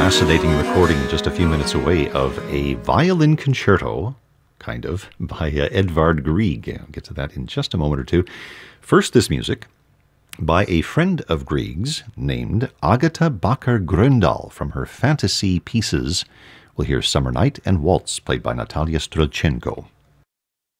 fascinating recording just a few minutes away of a violin concerto, kind of, by Edvard Grieg. I'll get to that in just a moment or two. First, this music by a friend of Grieg's named Agatha Bakker-Gröndal from her fantasy pieces. We'll hear Summer Night and Waltz, played by Natalia Strelchenko.